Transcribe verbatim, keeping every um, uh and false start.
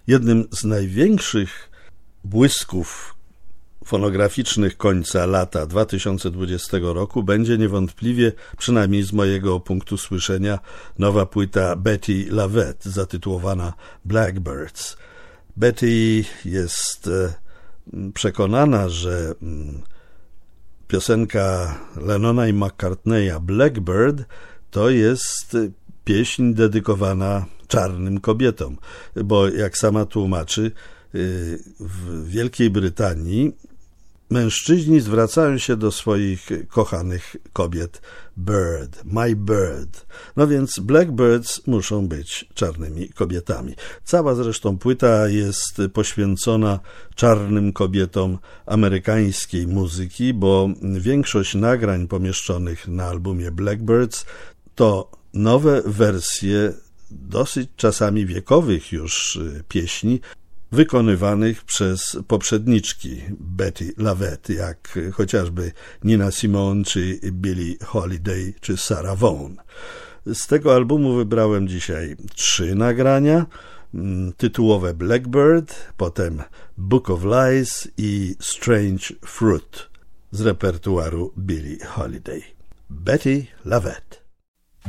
Jednym z największych błysków fonograficznych końca lata dwa tysiące dwudziestego roku będzie niewątpliwie, przynajmniej z mojego punktu słyszenia, nowa płyta Bettye LaVette zatytułowana Blackbirds. Bettye jest przekonana, że piosenka Lennona i McCartneya Blackbird to jest pieśń dedykowana czarnym kobietom, bo jak sama tłumaczy, w Wielkiej Brytanii mężczyźni zwracają się do swoich kochanych kobiet bird, my bird. No więc Blackbirds muszą być czarnymi kobietami. Cała zresztą płyta jest poświęcona czarnym kobietom amerykańskiej muzyki, bo większość nagrań pomieszczonych na albumie Blackbirds to nowe wersje dosyć czasami wiekowych już pieśni, wykonywanych przez poprzedniczki Bettye LaVette, jak chociażby Nina Simone, czy Billie Holiday, czy Sarah Vaughan. Z tego albumu wybrałem dzisiaj trzy nagrania. Tytułowe Blackbird, potem Book of Lies i Strange Fruit z repertuaru Billie Holiday. Bettye LaVette.